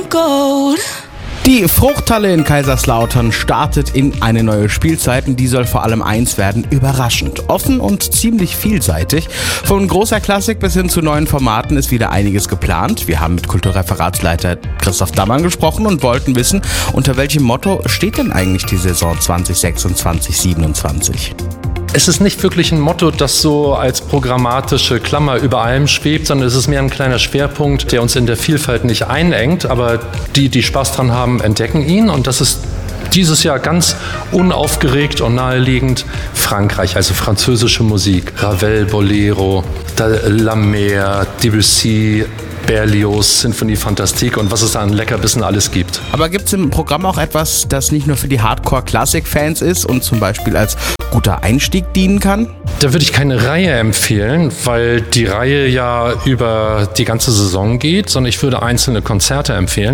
gold. Die Fruchthalle in Kaiserslautern startet in eine neue Spielzeit und die soll vor allem eins werden: überraschend, offen und ziemlich vielseitig. Von großer Klassik bis hin zu neuen Formaten ist wieder einiges geplant. Wir haben mit Kulturreferatsleiter Christoph Dammann gesprochen und wollten wissen, unter welchem Motto steht denn eigentlich die Saison 2026/27? Es ist nicht wirklich ein Motto, das so als programmatische Klammer über allem schwebt, sondern es ist mehr ein kleiner Schwerpunkt, der uns in der Vielfalt nicht einengt, aber die Spaß dran haben, entdecken ihn, und das ist dieses Jahr ganz unaufgeregt und naheliegend Frankreich, also französische Musik, Ravel, Bolero, La Mer, Debussy, Berlioz, Sinfonie Fantastique und was es da an Leckerbissen alles gibt. Aber gibt es im Programm auch etwas, das nicht nur für die Hardcore-Klassik-Fans ist und zum Beispiel als guter Einstieg dienen kann? Da würde ich keine Reihe empfehlen, weil die Reihe ja über die ganze Saison geht, sondern ich würde einzelne Konzerte empfehlen.